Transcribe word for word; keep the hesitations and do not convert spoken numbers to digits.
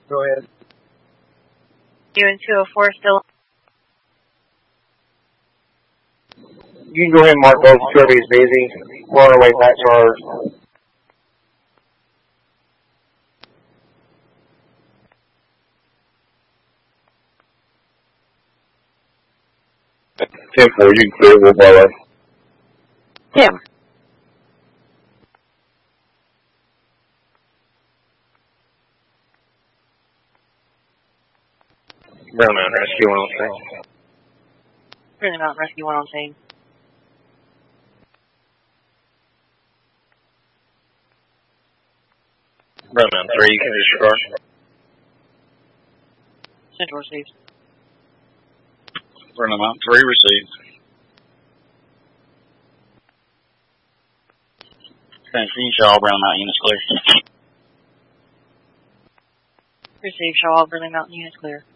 Go ahead. You and two oh four still. You can go ahead and mark both Kirby's busy. We're on our way back to our... ten four, you can clear Wolf Barlow. Yeah. Brown Mountain Rescue one on scene. Really Mountain Rescue one on scene. Brown Mountain three, you can disregard. Central receives. Brown Mountain three received. Transmission Shaw, Brown Mountain units clear. Receive Shaw, Burning Mountain units clear.